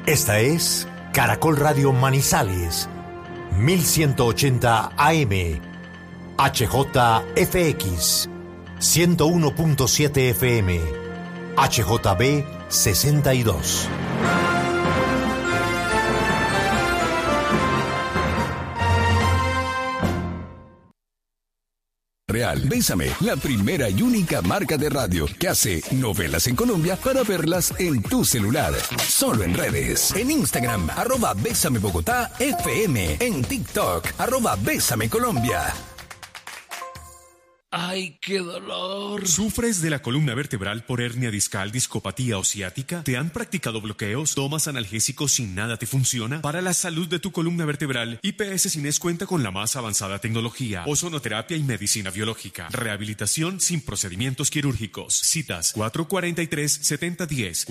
Esta es Caracol Radio Manizales, 1180 AM, HJFX, 101.7 FM, HJB 62. Real. Bésame, la primera y única marca de radio que hace novelas en Colombia para verlas en tu celular. Solo en redes. En Instagram, @Bésame Bogotá FM. En TikTok, @Bésame Colombia. ¡Ay, qué dolor! ¿Sufres de la columna vertebral por hernia discal, discopatía o ciática? ¿Te han practicado bloqueos? ¿Tomas analgésicos sin nada te funciona? Para la salud de tu columna vertebral, IPS Cines cuenta con la más avanzada tecnología, ozonoterapia y medicina biológica. Rehabilitación sin procedimientos quirúrgicos. Citas 443-7010.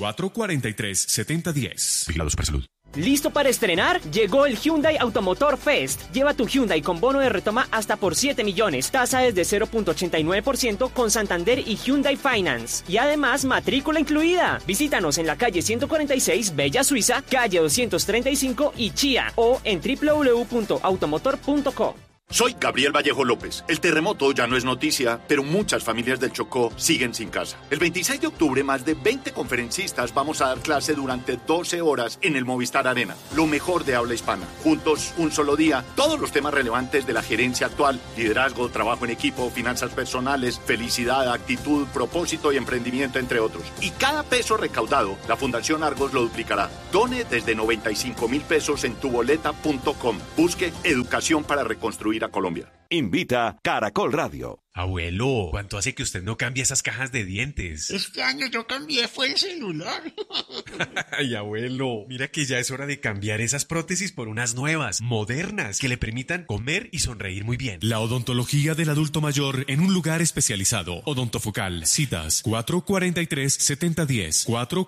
443-7010. Vigilado Supersalud. ¿Listo para estrenar? Llegó el Hyundai Automotor Fest. Lleva tu Hyundai con bono de retoma hasta por 7 millones. Tasa desde 0.89% con Santander y Hyundai Finance. Y además, matrícula incluida. Visítanos en la calle 146, Bella Suiza, calle 235 y Chía o en www.automotor.co. Soy Gabriel Vallejo López. El terremoto ya no es noticia, pero muchas familias del Chocó siguen sin casa. El 26 de octubre, más de 20 conferencistas vamos a dar clase durante 12 horas en el Movistar Arena. Lo mejor de habla hispana. Juntos, un solo día, todos los temas relevantes de la gerencia actual: liderazgo, trabajo en equipo, finanzas personales, felicidad, actitud, propósito y emprendimiento, entre otros. Y cada peso recaudado, la Fundación Argos lo duplicará. Done desde 95,000 pesos en tuboleta.com. Busque educación para reconstruir a Colombia. Invita Caracol Radio. Abuelo, ¿cuánto hace que usted no cambia esas cajas de dientes? Este año yo cambié, fue el celular. Ay, abuelo, mira que ya es hora de cambiar esas prótesis por unas nuevas, modernas, que le permitan comer y sonreír muy bien. La odontología del adulto mayor en un lugar especializado. Odontofocal. Citas 443-7010.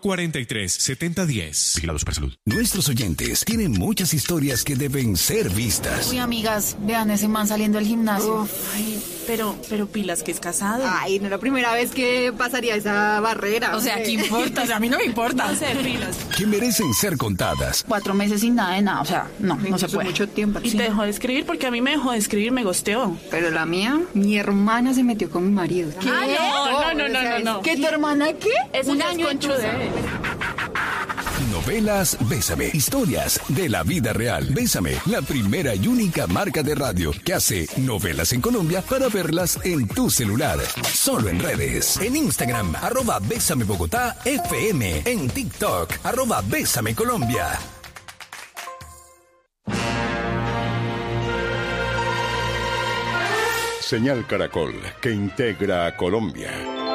443-7010. Vigilado Supersalud. Nuestros oyentes tienen muchas historias que deben ser vistas. Uy, amigas, vean ese man saliendo del gimnasio. Uf, ay, pero pilas, que es casado. Ay, no es la primera vez que pasaría esa barrera. O sea, ¿qué importa? O sea, a mí no me importa. No sé, pilas. Que merecen ser contadas. 4 meses sin nada de nada, o sea, no se puede. Mucho tiempo. Y te dejó de escribir porque a mí me dejó de escribir, me gosteó. Pero la mía, mi hermana se metió con mi marido. ¿Qué? No. ¿Qué, tu hermana qué? Es un año en Chudé. Novelas Bésame. Historias de la vida real. Bésame, la primera y única marca de radio que hace novelas en Colombia para verlas en tu celular. Solo en redes. En Instagram, @Bésame Bogotá FM. En TikTok, @Bésame Colombia. Señal Caracol, que integra a Colombia.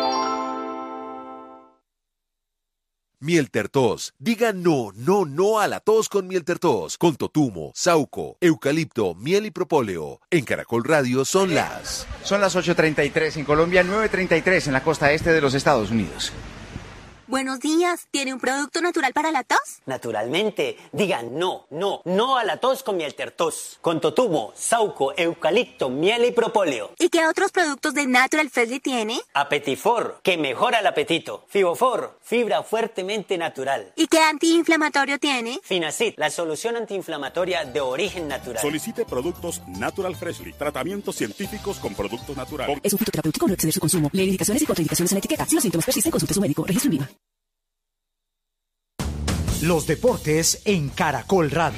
Miel Tertos. Diga no a la tos con Miel Tertos. Con totumo, sauco, eucalipto, miel y propóleo. En Caracol Radio son las 8:33 en Colombia, 9:33 en la costa este de los Estados Unidos. Buenos días, ¿tiene un producto natural para la tos? Naturalmente, digan no a la tos con Miel Tertos. Con totumo, sauco, eucalipto, miel y propóleo. ¿Y qué otros productos de Natural Freshly tiene? Apetifor, que mejora el apetito. Fibofor, fibra fuertemente natural. ¿Y qué antiinflamatorio tiene? Finacid, la solución antiinflamatoria de origen natural. Solicite productos Natural Freshly, tratamientos científicos con productos naturales. Es un fitoterapéutico, no exceder su consumo. Lee indicaciones y contraindicaciones en la etiqueta. Si los síntomas persisten, consulte a su médico. Registro en VIVA. Los deportes en Caracol Radio.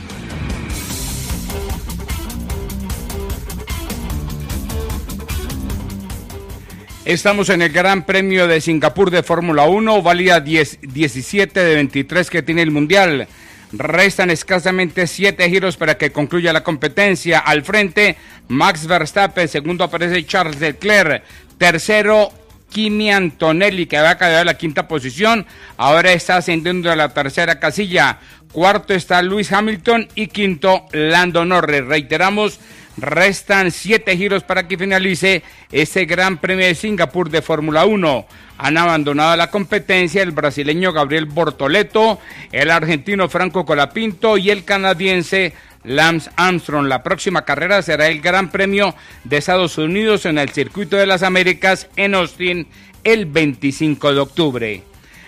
Estamos en el Gran Premio de Singapur de Fórmula 1, válida 17 de 23 que tiene el Mundial. Restan escasamente 7 giros para que concluya la competencia. Al frente, Max Verstappen, segundo aparece Charles Leclerc, tercero Kimi Antonelli, que había caído a la quinta posición, ahora está ascendiendo a la tercera casilla. Cuarto está Lewis Hamilton y quinto Lando Norris. Reiteramos, restan 7 giros para que finalice este Gran Premio de Singapur de Fórmula 1. Han abandonado la competencia el brasileño Gabriel Bortoleto, el argentino Franco Colapinto y el canadiense Lance Armstrong. La próxima carrera será el Gran Premio de Estados Unidos en el Circuito de las Américas en Austin el 25 de octubre.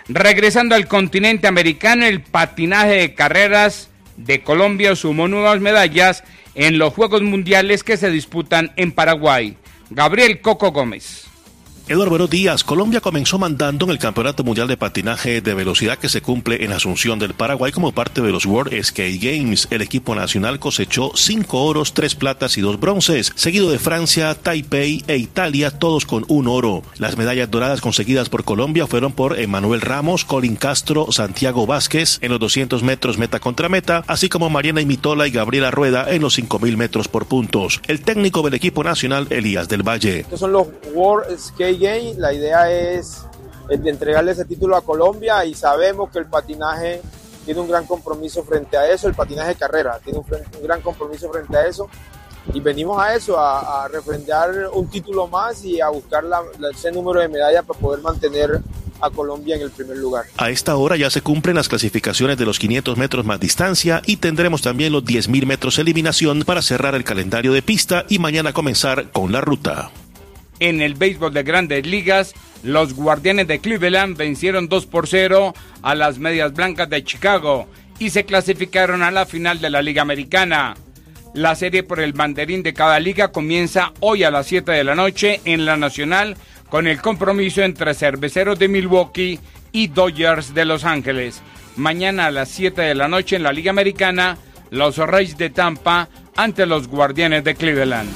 Regresando al continente americano, el patinaje de carreras de Colombia sumó nuevas medallas en los Juegos Mundiales que se disputan en Paraguay. Gabriel Coco Gómez. Eduardo, buenos días. Colombia comenzó mandando en el Campeonato Mundial de Patinaje de Velocidad que se cumple en Asunción del Paraguay como parte de los World Skate Games. El equipo nacional cosechó 5 oros, 3 platas y 2 bronces, seguido de Francia, Taipei e Italia, todos con 1 oro. Las medallas doradas conseguidas por Colombia fueron por Emanuel Ramos, Colin Castro, Santiago Vázquez en los 200 metros meta contra meta, así como Mariana Imitola y Gabriela Rueda en los 5.000 metros por puntos. El técnico del equipo nacional, Elías del Valle. Estos son los World Skate Game. La idea es entregarle ese título a Colombia y sabemos que el patinaje tiene un gran compromiso frente a eso, el patinaje de carrera tiene un gran compromiso frente a eso y venimos a eso, a refrendar un título más y a buscar ese número de medallas para poder mantener a Colombia en el primer lugar. A esta hora ya se cumplen las clasificaciones de los 500 metros más distancia y tendremos también los 10.000 metros eliminación para cerrar el calendario de pista y mañana comenzar con la ruta. En el béisbol de Grandes Ligas, los Guardianes de Cleveland vencieron 2-0 a las Medias Blancas de Chicago y se clasificaron a la final de la Liga Americana. La serie por el banderín de cada liga comienza hoy a las 7 de la noche en la Nacional con el compromiso entre Cerveceros de Milwaukee y Dodgers de Los Ángeles. Mañana a las 7 de la noche en la Liga Americana, los Rays de Tampa ante los Guardianes de Cleveland.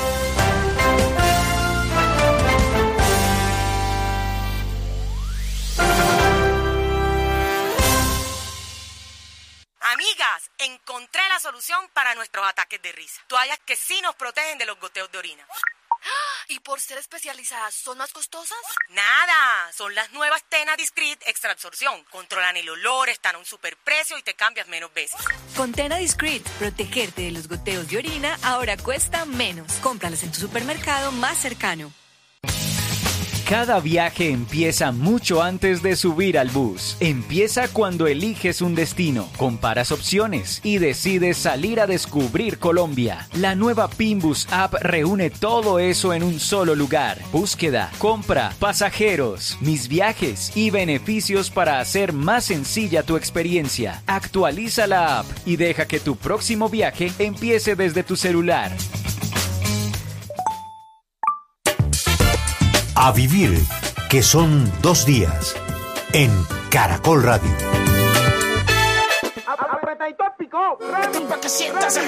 Amigas, encontré la solución para nuestros ataques de risa. Toallas que sí nos protegen de los goteos de orina. ¿Y por ser especializadas son más costosas? Nada, son las nuevas Tena Discreet Extra Absorción. Controlan el olor, están a un superprecio y te cambias menos veces. Con Tena Discreet, protegerte de los goteos de orina ahora cuesta menos. Cómpralas en tu supermercado más cercano. Cada viaje empieza mucho antes de subir al bus. Empieza cuando eliges un destino, comparas opciones y decides salir a descubrir Colombia. La nueva Pinbus App reúne todo eso en un solo lugar. Búsqueda, compra, pasajeros, mis viajes y beneficios para hacer más sencilla tu experiencia. Actualiza la app y deja que tu próximo viaje empiece desde tu celular. A vivir, que son 2 días, en Caracol Radio. Apretadito el pico, para que sientas el